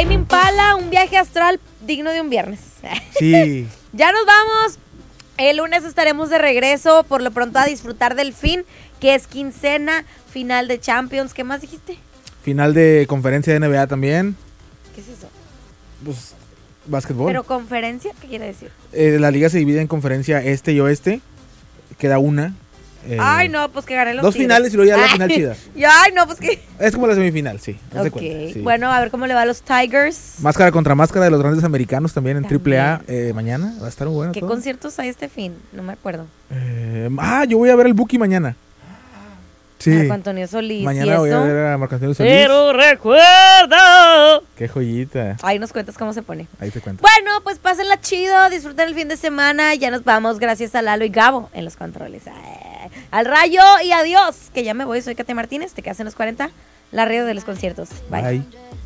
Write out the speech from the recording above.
Tame Impala, un viaje astral digno de un viernes. Sí. Ya nos vamos. El lunes estaremos de regreso. Por lo pronto a disfrutar del fin, que es quincena, final de Champions. ¿Qué más dijiste? Final de conferencia de NBA también. ¿Qué es eso? Pues, básquetbol. ¿Pero conferencia? ¿Qué quiere decir? La liga se divide en conferencia este y oeste. Queda una. Ay, no, pues que gané los dos Tigres. finales y luego ya la final chida. Ay, no, pues que... Es como la semifinal, sí. haz de Ok, cuenta, sí. bueno, a ver cómo le va a los Tigers. Máscara contra máscara de los grandes americanos también en También. AAA mañana. Va a estar muy bueno ¿Qué todo. conciertos hay este fin? No me acuerdo. Yo voy a ver el Buki mañana. Sí. Marco Antonio Solís. Mañana ¿y voy a eso? ver a Marco Antonio Solís. Pero recuerda. Qué joyita. Ahí nos cuentas cómo se pone. Ahí te cuento. Bueno, pues pásenla chido, disfruten el fin de semana. Ya nos vamos, gracias a Lalo y Gabo en los controles. Al rayo y adiós. Que ya me voy, soy Katia Martínez. Te quedas en los 40. La radio de los conciertos. Bye. Bye.